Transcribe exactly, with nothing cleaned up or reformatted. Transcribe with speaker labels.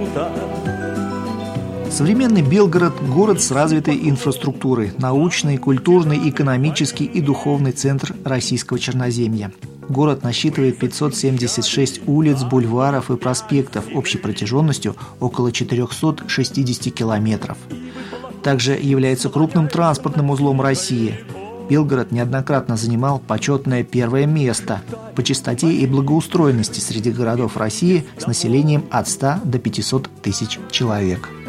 Speaker 1: Современный Белгород – город с развитой инфраструктурой, научный, культурный, экономический и духовный центр российского Черноземья. Город насчитывает пятьсот семьдесят шесть улиц, бульваров и проспектов общей протяженностью около четыреста шестьдесят километров. Также является крупным транспортным узлом России. Белгород неоднократно занимал почетное первое место по чистоте и благоустроенности среди городов России с населением от ста до пятисот тысяч человек.